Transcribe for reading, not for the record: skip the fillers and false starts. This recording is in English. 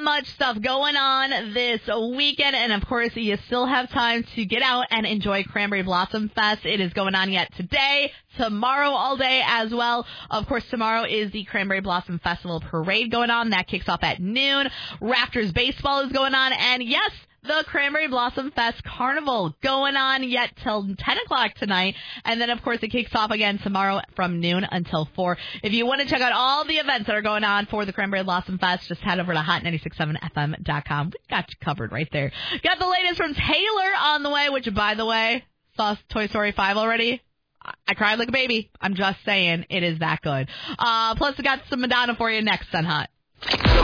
much stuff going on this weekend. And, of course, you still have time to get out and enjoy Cranberry Blossom Fest. It is going on yet today, tomorrow all day as well. Of course, tomorrow is the Cranberry Blossom Festival Parade going on. That kicks off at noon. Raptors baseball is going on. And, yes, the Cranberry Blossom Fest Carnival going on yet till 10 o'clock tonight. And then, of course, it kicks off again tomorrow from noon until 4. If you want to check out all the events that are going on for the Cranberry Blossom Fest, just head over to hot967fm.com. We got you covered right there. Got the latest from Taylor on the way, which, by the way, saw Toy Story 5 already. I cried like a baby. I'm just saying, it is that good. Plus, we got some Madonna for you next on Hot.